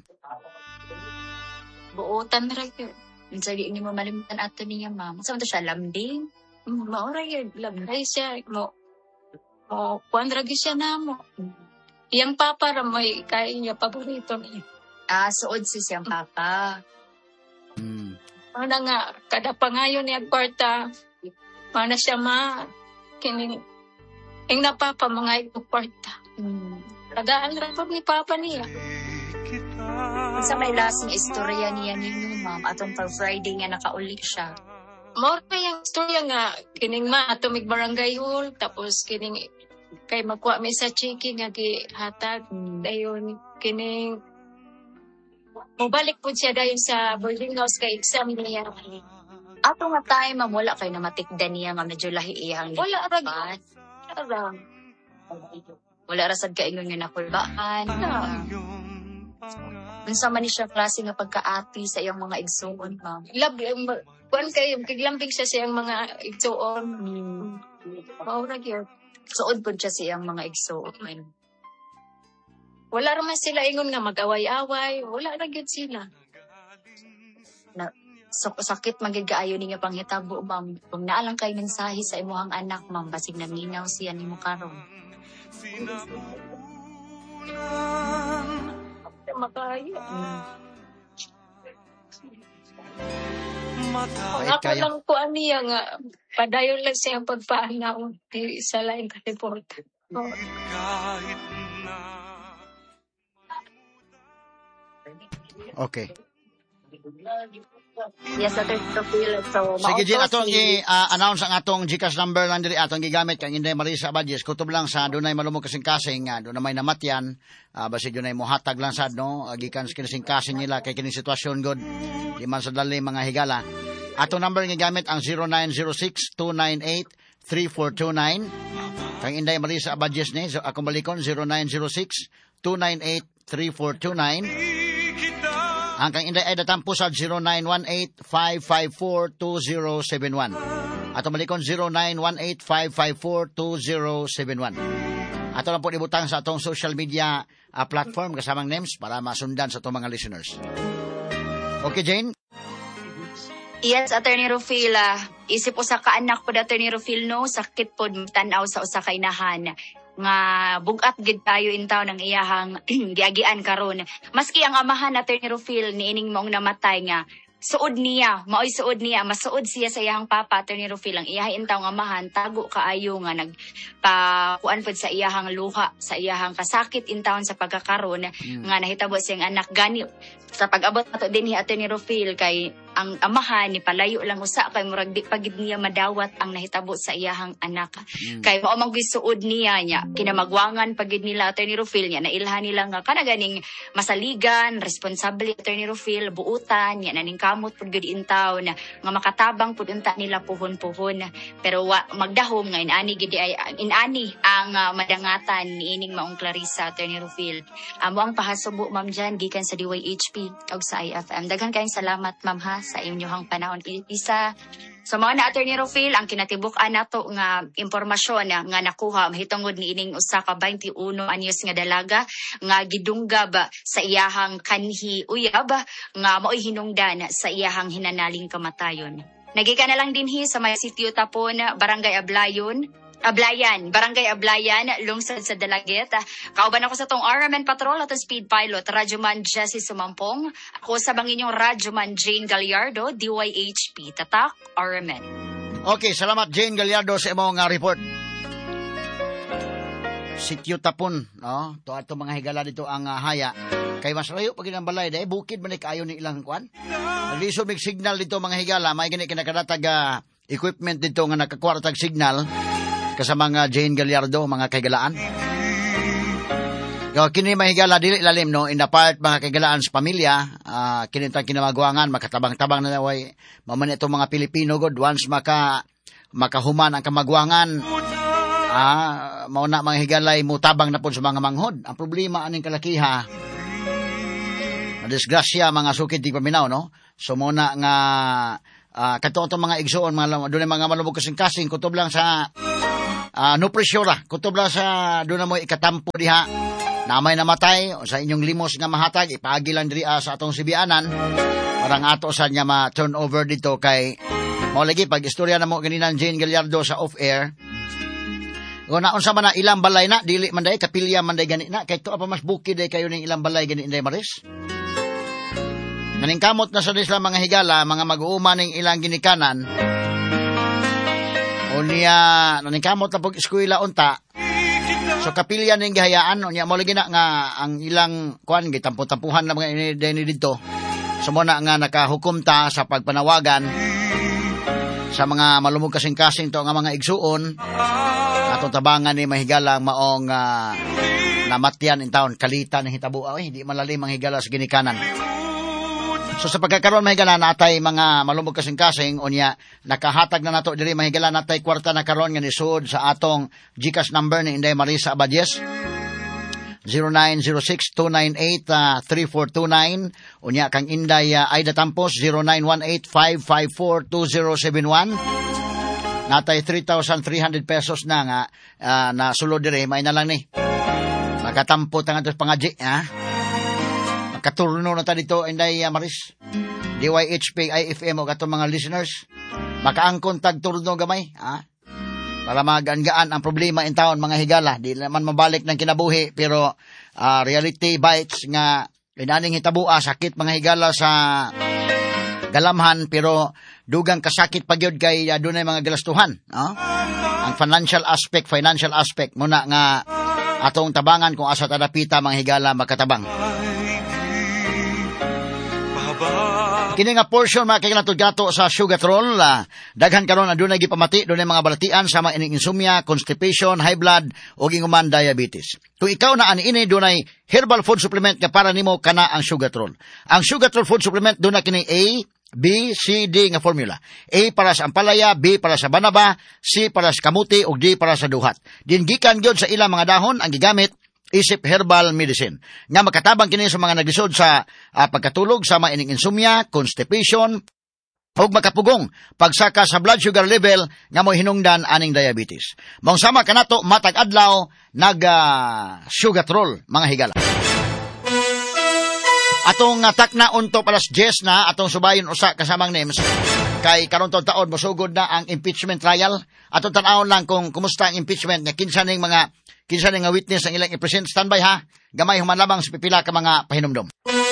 Buotan ra gyud. Unsa di mo malimtan ato niya, ma'am? Sa man to siya lambing? Maura yun, labay siya. Kuandra siya na mo. Iyang papa ra may kain niya, paborito niya. Suod si siyang papa. Ano nga, kada pangayon niya kwarta, mana siya kining, yung napapa mga ito kwarta. Tagaan ra pa ni papa niya. Sa may lasing istorya niya ninyo, ma'am, atong pag Friday nga nakaulit siya. More pa yung istorya nga, kining atomig barangay hall, tapos kining, kay magkuha mi sa chiki nga gihatag, dayon, kining, mubalik po siya dayon sa boarding house kay exam niya. Ato nga time, ma'am, wala kayo na matikdan niya nga medyo lahi iyang Wala ra. Wala ra sad kaingon nga nakulbaan. Unsa man ni siya klase nga pagkaati sa iyang mga igsuon, ma'am? Kuan kayo, kiglambing siya siyang mga igsuon. Maura gyud. Suod po siya sa iyang mga igsuon. Wala raman sila ingon nga mag-away-away. Wala ra gyud sila. Sakit magid kaayo ninyo panghitabo, ma'am. Kung naalang kay mensahe sa imuhang anak, ma'am, basig naminaw siya nimo karon. Makayo. Pait Ako kayo. lang po niya nga, padayon lang siyang pagpaanaw sa laing kaliporta. Okay. Yes, Atty. Phil. So, Sige, Jane, mauto atong i-announce ang atong GCash number lang diri atong gigamit kang Inday Marisa Badges. Kutob lang sa dunay malumog kasing-kasing, doon na may namatyan, basi dunay mohatag lang sad, no? Gikan sa kasing-kasing nila kay kining sitwasyon god. Di man sa dali mga higala. Atong number nga gamit ang 0906-298-3429. Kang Inday Marisa Badges ni, so akong balikon 0906-298-3429. Ang kang Inday ay datampo sa 0918-554-2071. Ato malikon 0918-554-2071. Ato lang po ibutang sa atong social media platform kasamang names para masundan sa atong mga listeners. Okay, Jane? Yes, Atty. Rufil. Isip usa ka anak po, Atty. Rufil, no? Sakit po tanaw sa usa ka inahan nga bugat gid tayo intaw ng iyahang giagian karon. Maski ang amahan Atty. Rufil niining maong namatay nga suod niya, maoy suod niya, masuod siya sa iyahang papa Atty. Rufil ang iyahin taong amahan tago kaayo nga nagpakuan pud sa iyahang luha, sa iyahang kasakit intawon sa pagkakaron nga nahitabo siyang anak gani sa pag-abot nato dinhi Atty. Rufil kay ang amahan ni palayo lang usa kay murag di pagid niya madawat ang nahitabo sa iyahang anak. Kay mao man gisuod niya kinamagwangan pagid nila Atty. Rufil nya nailhan nila nga kana ganing masaligan, responsable Atty. Rufil buutan nya naning kamot pud gud intaw na nga makatabang pud unta nila puhon-puhon. Pero magdahom nga inani gid ay inani ang madangatan niining maong Clarissa Atty. Rufil. Amo ang pahasubo ma'am Jan gikan sa DYHP ug sa IFM. Daghan kayong salamat ma'am ha sa inyong panahon. Isa sa mga na Atty. Rufil ang kinatibuk-an nato nga impormasyon nga nakuha mahitungod ni ining usa ka 21 anyos nga dalaga nga gidunggab sa iyahang kanhi uyab nga maoy hinungdan sa iyahang hinanaling kamatayon. Nagika na lang dinhi sa may sitio Tapon, Barangay Barangay Ablayan, lungsod sa Dalagit. Kauban ako sa tong RMN Patrol at Speed Pilot, Radyoman Jessie Sumampong. Ako sa banginyong Radyoman Jane Gallardo, DYHP, Tatak, RMN. Okay, salamat Jane Gallardo sa imong report. Sitio Tapon, no? To ato mga higala dito ang haya. Kay mas layo pag balay dai bukid man kaayo ni ilang kwan. Naglisod mig signal dito mga higala, may gani kinakadatag equipment dito nga nakakwartag signal. Kasama nga Jane Gallardo, mga kaigalaan. Kini mahigala dili lalim, no? In the part, mga kaigalaan sa pamilya, kinitang kinamagwangan, makatabang-tabang na naway, maman itong mga Pilipino, God, once makahuman ang kamagwangan, mauna mga higalay, mutabang na po sa mga manghod. Ang problema, aning kalakiha, madisgrasya, mga sukid, di paminaw, no? So, muna nga, katong mga igsoon, doon mga malubog kasing-kasing, kutob lang sa no pressure ra. Kutob lang sa doon na mo ikatampo diha. Namay namatay o sa inyong limos nga mahatag, ipaagi lang diri sa atong sibianan. Parang ato sa niya ma-turnover dito kay mao lagi pag istorya na mo ganinan Jane Gallardo sa off-air. Kung naon sa man na ilang balay na, dili man day, kapilya man day gani na, kay to pa mas bukid day kayo ng ilang balay gani day Maris. Naningkamot na sa disla mga higala, mga mag-uuma ng ilang ginikanan. O niya, naningkamot na pag eskwela unta. So kapilya ning gihayaan, o niya mo lagi na nga ang ilang kuan gitampo-tampuhan na mga ini dito. So mo na nga nakahukom ta sa pagpanawagan sa mga malumog kasing-kasing to nga mga igsuon. Atong tabangan ni mahigala maong namatyan in taon kalita ng hitabo. Ay, hindi malalim ang higala sa ginikanan. So sa pagkakaroon mahigala natay mga malumog kasing-kasing unya nakahatag na nato diri mahigala natay kwarta na karon nga nisud sa atong GCash number ni Inday Marisa Abadies 0906-298-3429 unya kang Inday Aida Tampos 0918-554-2071 natay 3,300 pesos na nga na sulod diri may na lang ni nakatampo tanga tos pangaji katurno na ta dito, Inday Maris. DYHP, IFM o katong mga listeners. Makaangkon tag turno gamay. Para magaan-gaan ang problema in taon, mga higala. Di naman mabalik ng kinabuhi. Pero reality bites nga inaning hitabua, sakit mga higala sa galamhan. Pero dugang kasakit pagyod kay doon ay mga galastuhan. Ang financial aspect. Muna nga atong tabangan kung asa tadapita mga higala makatabang. Kini nga portion mga gato sa Sugatrol, daghan karon adunay gipamati dunay mga balatian sama ining insomnia, constipation, high blood ug inguman diabetes. Kung ikaw na ani ini dunay herbal food supplement nga para nimo kana ang Sugatrol. Ang Sugatrol food supplement dunay kini A, B, C, D nga formula. A para sa ampalaya, B para sa banaba, C para sa kamuti ug D para sa duhat. Din gikan gyud sa ilang mga dahon ang gigamit isip herbal medicine. Nga makatabang kini sa mga naglisod sa pagkatulog sama ining insomnia, constipation, ug makapugong pagsaka sa blood sugar level nga mo hinungdan aning diabetes. Mao sama kanato matag adlaw Sugatrol mga higala. Atong takna unto palas 10 na atong subayon usa kasamang names kay karon taon mosugod na ang impeachment trial. Atong tan-awon lang kung kumusta ang impeachment nga kinsa ning nga witness ang ilang i-present. Standby ha. Gamay human lamang sa pipila ka mga pahinumdom.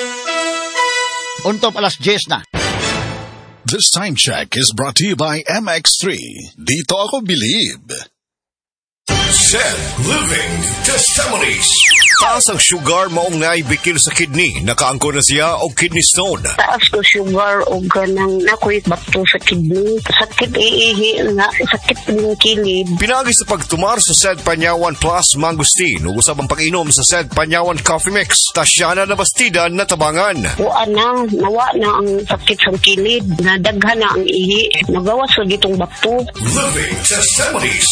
Untop alas 10 na. This time check is brought to you by MX3. Dito ako believe. Zen Living Testimonies. Taas ang sugar maong naibikil sa kidney. Nakaangko na siya o kidney stone. Taas ko sugar o ganang nakoy bato sa kidney. Sakit iihi nga, sakit ng kilid. Pinagi sa pagtumar sa Sed Panyawan Plus Mangustin ug usab ang pag-inom sa Sed Panyawan Coffee Mix. Tasyana na bastida na tabangan. Nawa na ang sakit sa kilid. Nadaghan na ang ihi. Nagawas sa gitong bato. Living Testimonies.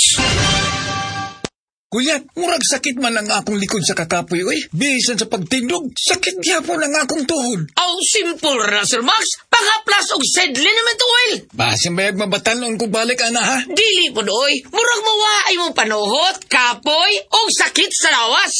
Kuya, murag sakit man ang akong likod sa kakapoy, oy. Bisan sa pagtindog, sakit gyapon ang akong tuhod. Aw, simple ra, Sir Max. Pangaplas og Sed Liniment Oil. Basin bayag mabatanon ko balik, ana, ha? Dili po doy. Murag mawaay mong panuhot, kapoy, og sakit sa lawas.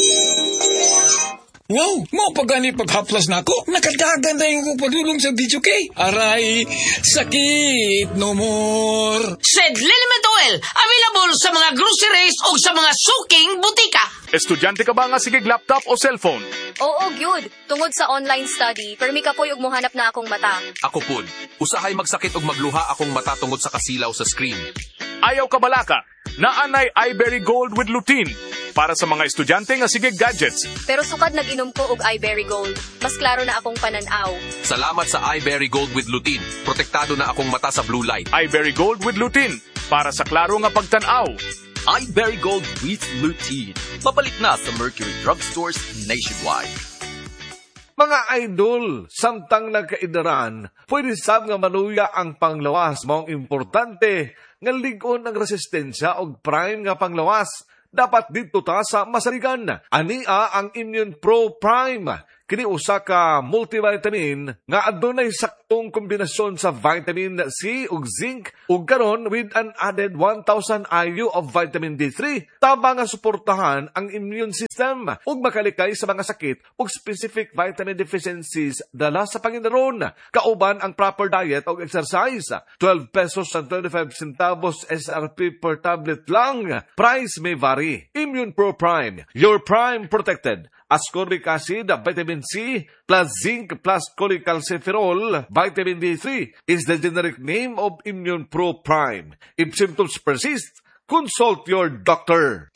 Wow, mo pagani paghaplas na ako. Nakadagan na yung padulong sa video kay. Aray, sakit no more. Sed Liniment Oil, available sa mga groceries o sa mga suking butika. Estudyante ka ba nga sigig laptop o cellphone? Oo, gyud. Tungod sa online study, permi ka po'y og mohanap na akong mata. Ako pud, usahay magsakit og magluha akong mata tungod sa kasilaw sa screen. Ayaw ka balaka, naanay iBerry Gold with lutein para sa mga estudyante nga sigig gadgets. Pero sukad nag-inom ko og iBerry Gold. Mas klaro na akong pananaw. Salamat sa iBerry Gold with lutein. Protektado na akong mata sa blue light. iBerry Gold with lutein para sa klaro nga pagtan-aw. iBerry Gold with lutein. Papalit na sa Mercury Drugstores nationwide. Mga idol, samtang nagkaidaran, pwede sab nga manuya ang panglawas. Maong importante nga ligon ang resistensya og prime nga panglawas. Dapat dito ta sa masarigan. Ania ang Immune Pro Prime. kini usa ka multivitamin nga adunay saktong kombinasyon sa vitamin C ug zinc ug karon with an added 1,000 IU of vitamin D3 tabang nga suportahan ang immune system ug makalikay sa mga sakit ug specific vitamin deficiencies dala sa Panginoon. Kauban ang proper diet ug exercise. 12 pesos and 25 centavos SRP per tablet lang. Price may vary. Immune Pro Prime, your prime protected. Ascorbic acid, vitamin C, plus zinc, plus cholecalciferol, vitamin D3 is the generic name of Immune Pro Prime. If symptoms persist, consult your doctor.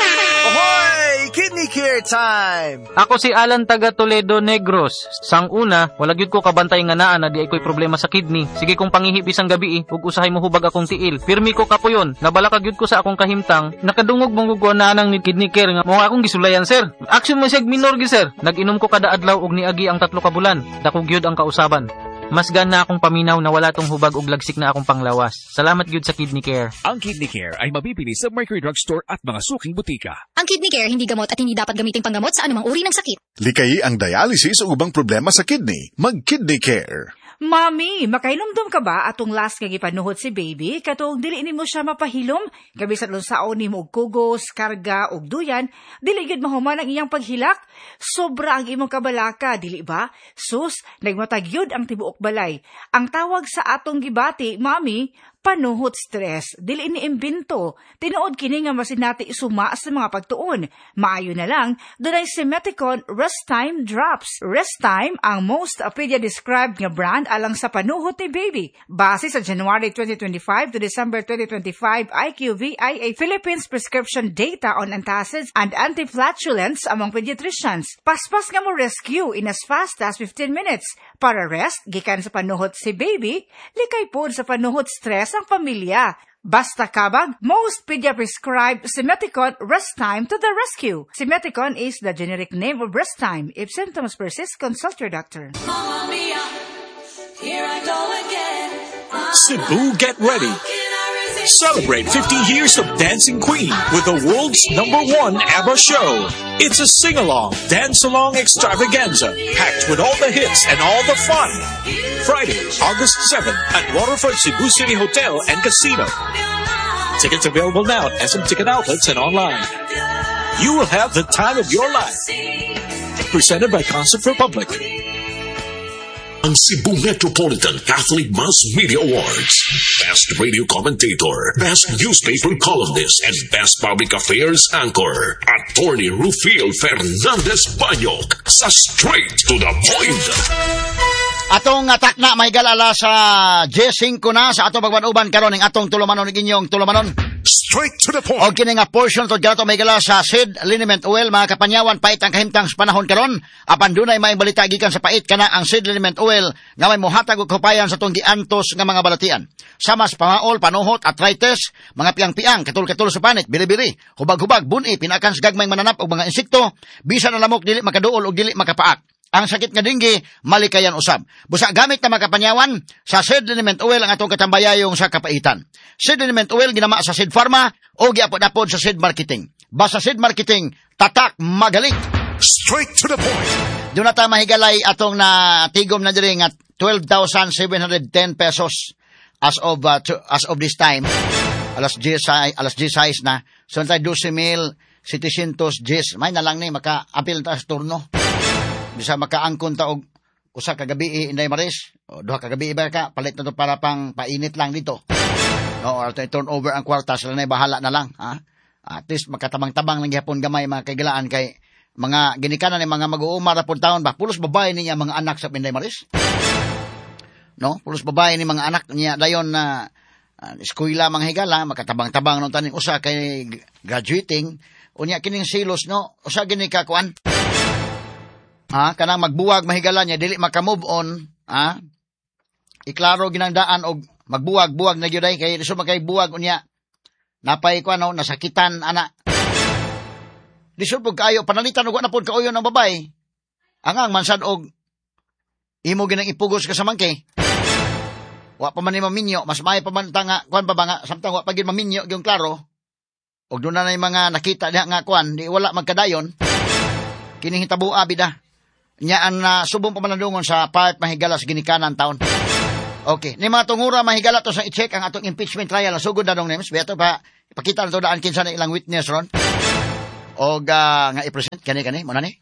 Ahoy! Kidney Care time! Ako si Alan taga Toledo Negros. Sang una, wala gyud ko kabantay nga naa na di ay ko'y problema sa kidney. Sige kong pangihip isang gabi ug usahay mo hubag akong tiil. Pirmi ko kapuyon, nabala kagyud ko sa akong kahimtang. Nakadungog mong gugwa na nang ni Kidney Care nga mo akong gisulayan sir. Action mo sig minor gi sir. Nag-inom ko kada adlaw ug niagi ang 3 ka bulan. Dako gyud ang kausaban. Mas gana akong paminaw na wala tong hubag ug lagsik na akong panglawas. Salamat gyud sa Kidney Care. Ang Kidney Care ay mabibili sa Mercury Drugstore at mga suking butika. Ang Kidney Care hindi gamot at hindi dapat gamitin panggamot sa anumang uri ng sakit. Likay ang dialysis o ubang problema sa kidney. Mag-Kidney Care. Mami, makainomdom ka ba atong last nga gipanuhot si baby? Katong dili nimo siya mapahilom, gabi sa lunsaon nimo og kugos, karga og duyan, dili gid mahuman ang iyang paghilak. Sobra ang imong kabalaka, dili ba? Sus, nagmatag yun ang tibuok balay. Ang tawag sa atong gibati, mami, panuhot stress, dili ni imbento. Tinuod kini nga masinati isuma sa mga pagtuon. Maayo na lang, dunay si Meticon Rest Time Drops. Rest Time ang most pedia-described nga brand alang sa panuhot ni baby. Base sa January 2025 to December 2025 IQVIA Philippines prescription data on antacids and antiflatulence among pediatricians. Paspas nga mo rescue in as fast as 15 minutes. Para rest, gikan sa panuhot si baby, likay pod sa panuhot stress ang pamilya. Basta kabag, most pedia-prescribed Simeticon Rest Time to the rescue. Simeticon is the generic name of Rest Time. If symptoms persist, consult your doctor. Mamma mia, here I go again. Cebu, get ready. Celebrate 50 years of Dancing Queen with the world's #1 ABBA show. It's a sing-along, dance-along extravaganza, packed with all the hits and all the fun. Friday, August 7 at Waterfront Cebu City Hotel and Casino. Tickets available now at SM Ticket Outlets and online. You will have the time of your life. Presented by Concert Republic. Ang Cebu Metropolitan Catholic Mass Media Awards. Best Radio Commentator, Best Newspaper Columnist, and Best Public Affairs Anchor. Attorney Rufil Fernandez Banyok sa Straight to the Point. Atong atak na may galala sa J5 na sa atong pagbanuban karon ng atong tulumanon ng inyong tulumanon. Straight to the point. O kini nga portion to gato may gala sa seed liniment oil, mga kapanyawan, pait ang kahimtang sa panahon karon. Apan dunay may balita gikan sa pait kana ang seed liniment oil nga may mohatag og kapayan sa tong giantos nga mga balatian. Sama sa pamaol, panuhot, arthritis, mga piang-piang, katul-katul sa panit, biri-biri, hubag-hubag, buni, pinakan sa gagmayng mananap og mga insekto, bisan na lamok dili makaduol og dili makapaak. Ang sakit nga dinggi, malikayan usab. Busa gamit na makapanyawan, sa seed liniment oil ang atong katambayayong sa kapaitan. Seed liniment oil ginama sa Seed Pharma o giapod-apod sa Seed Marketing. Basta Seed Marketing, tatak magaling. Straight to the point. Doon na tayo mahigalay atong na tigom na diri nga 12,710 pesos as of this time. Alas 10 na. So tayo 12,710. May na lang ni maka-apil ta sa turno. Bisa makaangkon ta og usa ka gabi inday maris o duha ka gabi ba ka palit na to para pang painit lang dito. No, or turn over ang kwarta sila na bahala na lang, ha? At least makatabang-tabang lang gyapon gamay mga kaigilaan kay mga ginikanan ni mga mag-uumar na pud taon ba pulos babae niya mga anak sa inday maris. No, pulos babae ni mga anak niya dayon na eskwela mga higala makatabang-tabang non taning usa kay graduating unya kining silos no usa gini ka kuan. Kanang magbuwag mahigala niya dili maka-move on, iklaro ginangdaan og magbuwag-buwag na gyud ay kay iso magkay buwag unya. Napay ko nasakitan ana. Lisod pug kayo panalitan og na pud kauyon ng babay. Angang mansad og imo ginang ipugos ka sa mangke. Wa pa man ni maminyo, mas may pa man tanga kuan pa ba nga samtang wa pa gid maminyo gyung klaro. Og doon na mga nakita diha nga kuan, di wala magkadayon. Kining hitabo abida. Nya ang subong pamalandungon sa part mahigala sa ginikanan taon. Okay. Ni mga tungura mahigala to sa i-check ang atong impeachment trial. Sugod na dong names. Beto pa, ipakita na to daan kinsa na ilang witness ron. O nga i-present. Kani. Muna ni.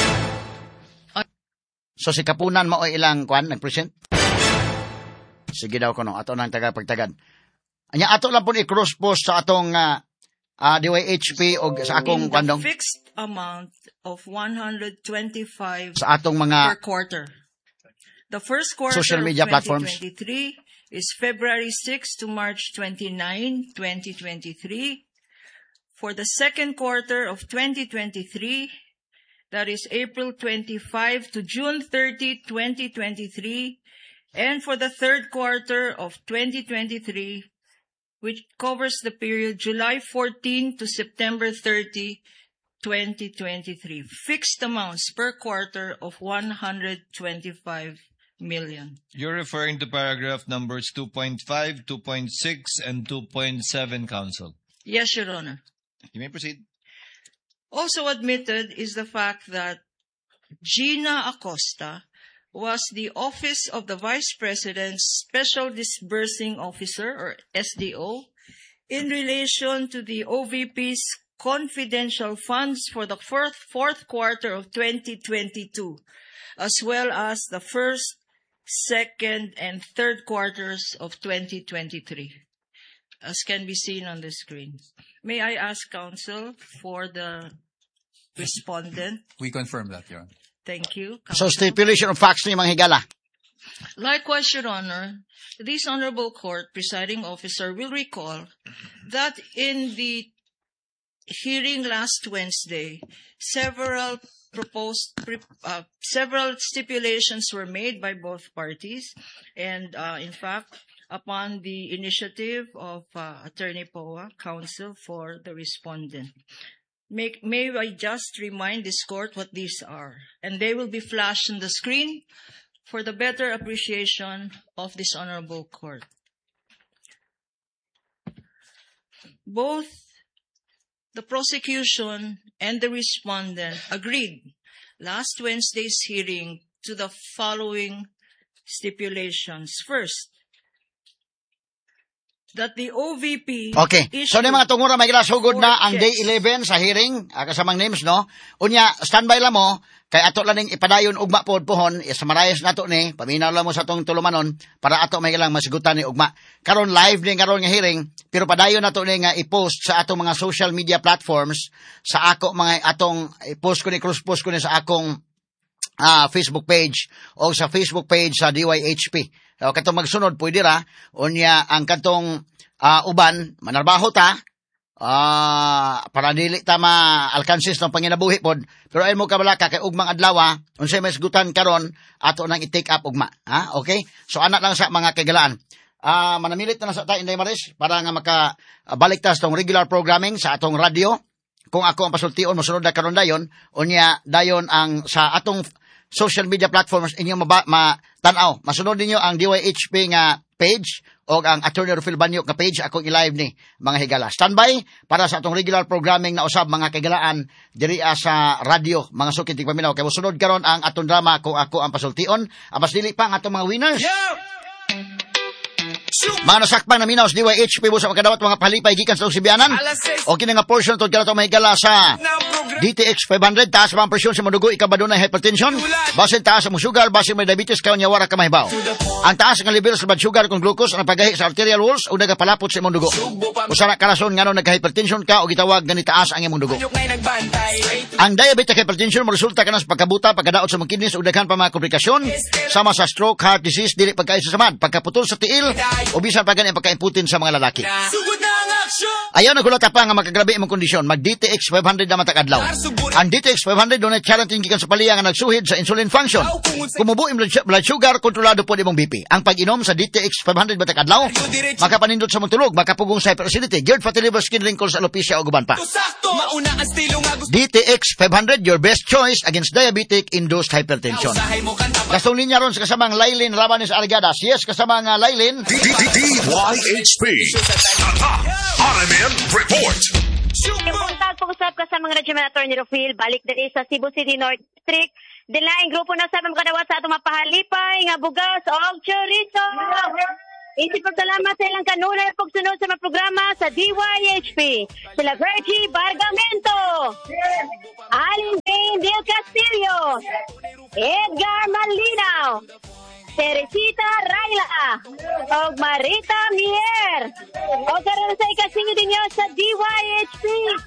So si Kapunan mo o ilang kwan nag-present. Sige daw ko no. Ato nang tagapagtagad. Anya ato lang po i-cross post sa atong DYHP o sa akong kwandong. Fixed amount of 125 sa atong mga per quarter. The first quarter social media of 2023 platforms is February 6 to March 29, 2023. For the second quarter of 2023, that is April 25 to June 30, 2023. And for the third quarter of 2023, which covers the period July 14 to September 30, 2023. Fixed amounts per quarter of 125 million. You're referring to paragraph numbers 2.5, 2.6, and 2.7, Counsel. Yes, Your Honor. You may proceed. Also admitted is the fact that Gina Acosta was the Office of the Vice President's Special Disbursing Officer, or SDO, in relation to the OVP's confidential funds for the fourth quarter of 2022, as well as the first, second, and third quarters of 2023, as can be seen on the screen. May I ask counsel for the respondent? We confirm that, Your Honor. Thank you. So stipulation of facts ni mga higala. Likewise, Your Honor, this Honorable Court presiding officer will recall that in the hearing last Wednesday, several stipulations were made by both parties, and in fact, upon the initiative of Attorney Poa, counsel for the respondent. May I just remind this court what these are, and they will be flashed on the screen for the better appreciation of this honorable court. Both the prosecution and the respondent agreed last Wednesday's hearing to the following stipulations. First, that the OVP... Okay. So, na mga tungura, may sugod na ang day 11 sa hearing, kasamang names, no? Unya, standby lang mo, kay ato lang ipadayon ugma po pohon, isamarayas na to ni, paminaw lang mo sa tong tulumanon, para ato may lang masigutan ni ugma. Karon live din karon nga hearing, pero padayon na to ni nga i-post sa atong mga social media platforms, sa ako mga atong i-post ko ni, cross-post ko ni sa akong Facebook page, o sa Facebook page sa DYHP. O katong magsunod, pwede ra, unya ang katong uban, manarbaho ta, para dili ta ma-alkansis ng panginabuhi pod, pero ay mo kabalaka kay ugmang adlaw, unsay may sigutan karon ato nang i-take up ugma. Okay? So anak lang sa mga kagalaan. Manamilit na sa ta Inday Maris para nga makabalik ta sa tong regular programming sa atong radio. Kung ako ang pasultion, mosunod na karon dayon, unya dayon ang sa atong social media platforms inyong matanaw. Masunod ninyo ang DYHP nga page o ang Attorney Rufil Banyo nga page, akong i-live ni mga higala. Standby para sa atong regular programming na usab mga kagalaan diri sa radio, mga sukit tigpaminaw. Kaya musunod karon ang atong drama kung ako ang pasultion. Abas dili pa ang atong mga winners. Mga nasakpang na minaw sa DYHP mo sa makadawat mga palipay gikan sa Sibianan. O kini nga portion tod kana to mahigala sa DTX 500, taas ang presyon sa madugo, ikabado na hypertension, base taas ang sugar, base may diabetes, kaon wara ka mahibaw. Ang taas ang level sa blood sugar kung glucose, ang pagahi sa arterial walls, o nagapalapot sa imong dugo. Usara karason nga no nagka-hypertension ka o gitawag ganit taas ang imong dugo. Ang diabetic hypertension mo resulta kana sa pagkabuta, pagkadaot sa mga kidneys, o daghan pa mga komplikasyon, sama sa stroke, heart disease, dili pagkaisa sa samad, pagkaputol sa tiil, o bisan pa gani pagkaimputin sa mga lalaki. Ayaw nagulat pa nga makagrabe imong kondisyon, mag DTX 500 na matag adlaw. Ang DTX 500 doon ay challenging gikan sa paliya nga nagsuhid sa insulin function. Kumubo imong blood sugar, kontrolado po imong BP. Ang pag-inom sa DTX 500 matag adlaw, makapanindot sa mong tulog, makapugong sa hyperacidity, geared fatty liver, skin wrinkles, alopecia o guban pa. DTX 500, your best choice against diabetic-induced hypertension. Gastong linya ron sa kasamang Lailin Rabanes Argadas. Yes, kasamang Lailin. DYHP. RMN Report. Yung puntag pag-usap ka sa mga Regiment Attorney Rufil, balik din sa Cebu City North District, Dilaing grupo na sa makadawat sa atong mapahalipay nga bugas o chorizo. Isip pagsalamat sa ilang kanunay pagsunod sa mga programa sa DYHP. Sila Virgie Bargamento, Alin Jane Del Castillo, Edgar Malinaw, Teresita Raila, o Marita Mier. O karoon sa ikasingit ninyo sa DYHP.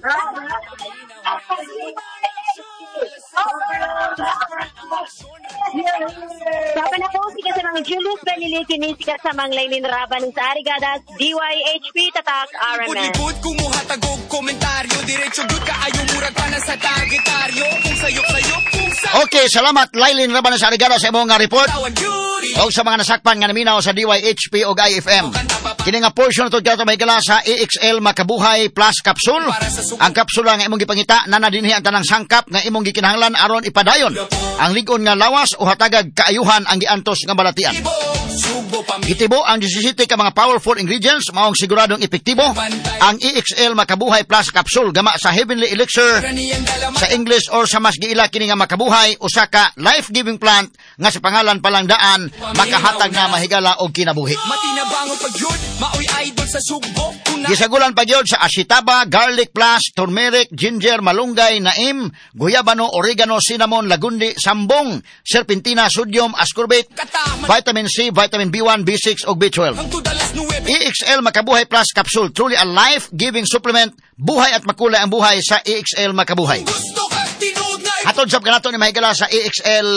Sabi na po, sikat sa mga Julius Benilitini, sikat sa mga Laylin Raban sa Arigadas, DYHP, Tatak, RMN. Pud-libud, kumuhatagog komentaryo, diretso gud ka, ayaw murag pa na sa tagitaryo, kung sayop-sayop, kung sa... Okay, salamat Laylin Raban sa Arigadas sa imong nga report. O sa mga nasakpan nga naminaw sa DYHP o IFM. Kini nga portion ito kaya mahigala sa EXL Makabuhay Plus Capsule. Ang kapsula nga imong gipangita, nanadinhi ang tanang sangkap nga imong gikinahanglan aron ipadayon. Ang ligon nga lawas o hatagag kaayuhan ang giantos nga balatian. Gitibo ang 17 ka mga powerful ingredients maong siguradong epektibo. Ang EXL Makabuhay Plus Capsule gama sa Heavenly Elixir sa English or sa mas giila kini nga makabuhay usa ka life-giving plant nga sa pangalan palang daan makahatag na mahigala og kinabuhi. Matinabangon pagyud, maoy idol sa sugbo. Gisagulan pagyud sa ashitaba, garlic plus, turmeric, ginger, malunggay, naim, guyabano, oregano, cinnamon, lagundi, sambong, serpentina, sodium, ascorbate, vitamin C, vitamin B1, B6 ug B12. EXL Makabuhay Plus Capsule, truly a life-giving supplement. Buhay at makulay ang buhay sa EXL Makabuhay. Hatod sab kanato ni mahigala sa EXL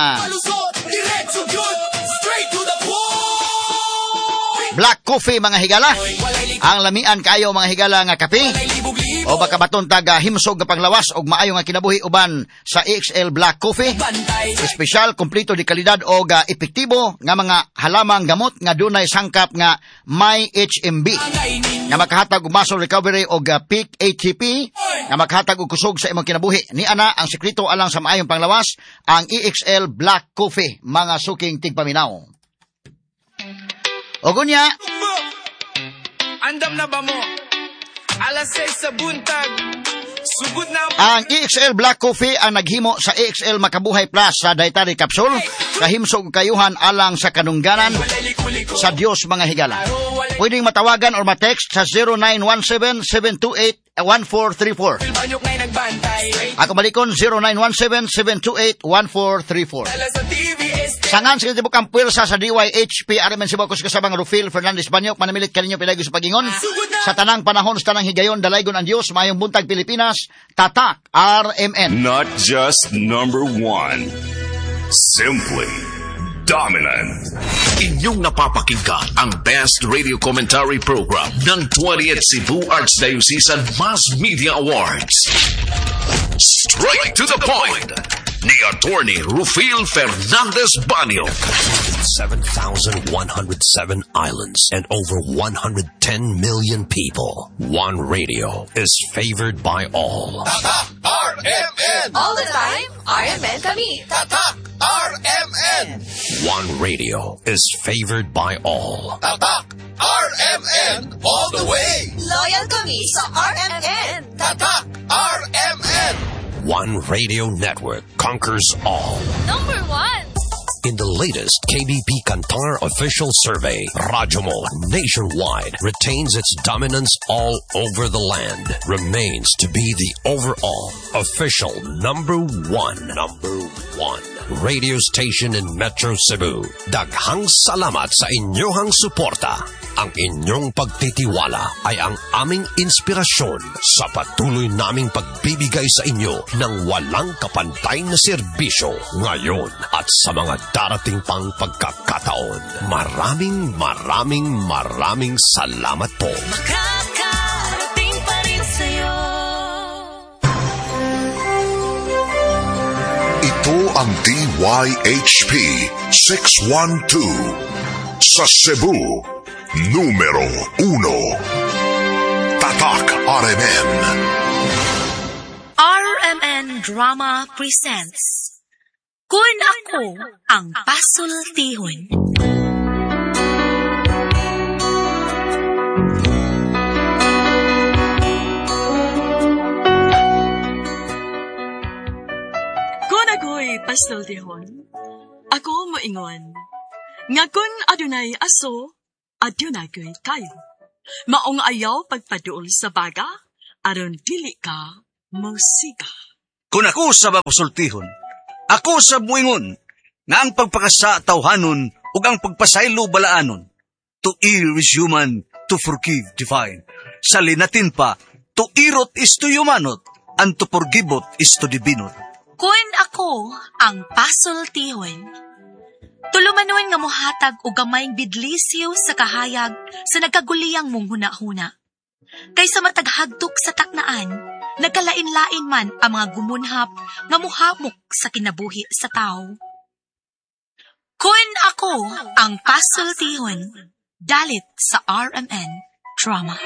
Black Coffee mga higala. Ang lamian kaayo mga higala nga kape. O baka baton taga himsog nga panglawas og maayo nga kinabuhi uban sa EXL Black Coffee. Espesyal, kompleto di kalidad o epektibo nga mga halamang gamot nga dunay sangkap nga may HMB. Nga makahatag og muscle recovery o peak ATP. Nga makahatag og kusog sa imong kinabuhi. Ni ana ang sekreto alang sa maayong panglawas ang EXL Black Coffee mga suking tigpaminaw. Ogunya. Andam na ba mo? Alas 6 sa buntag. Sugod na ang EXL Black Coffee ang naghimo sa EXL Makabuhay Plus sa dietary capsule. Kahimsog kayuhan alang sa kanungganan sa Dios mga higala. Pwedeng matawagan or ma-text sa 0917-728-1434. Ako balikon 0917-728-1434. Sangan sa kitibok ang puwersa sa DYHP RMN Cebu ko kasabang Rufil Fernandez Banyok manamilit kaninyo pilay sa pagingon sa tanang panahon sa tanang higayon dalaygon ang Dios mayong buntag Pilipinas. Tatak RMN. Not just number one, simply dominant. Inyong napapakinggan ang best radio commentary program ng 20th Cebu Archdiocese Mass Media Awards. Straight to the point ni Attorney Rufil Fernandez Banyo. 7,107 islands and over 110 million people. One radio is favored by all. Tatak RMN! All the time, RMN kami. Tatak RMN! One radio is favored by all. Tatak RMN all the way! Loyal kami sa RMN. Tatak RMN! One radio network conquers all. Number one. In the latest KBP Kantar official survey, Radyo Mo nationwide retains its dominance all over the land, remains to be the overall official number one radio station in Metro Cebu. Daghang salamat sa inyong suporta. Ang inyong pagtitiwala ay ang aming inspirasyon sa patuloy naming pagbibigay sa inyo ng walang kapantay na serbisyo ngayon at sa mga darating pang pagkakataon. Maraming salamat po. Makakarating pa rin sa'yo. Ito ang DYHP 612 sa Cebu. Numero 1. Tatak RMN. RMN Drama presents Kun Ako Ang Pasultihon. Kun ako'y pasultihon, ako moingon. Nga kun adunay aso, adunay ko'y kayo. Maong ayaw pagpaduol sa baga, aron dili ka musika. Kung ako sa pasultihon, ako sa muingon, nga ang pagpakasa tawhanon ug ang pagpasaylo balaanon. To err is human, to forgive divine. Sa linatin pa, to irot is to humanot, and to forgivot is to divinot. Kun ako ang pasultihon, tulumanon nga mohatag og gamayng bidlisiw sa kahayag sa nagkaguliyang mong huna-huna. Kaysa mataghagtok sa taknaan, nagkalain-lain man ang mga gumunhap nga muhamok sa kinabuhi sa tao. Kun ako ang pasultihon, dalit sa RMN Drama.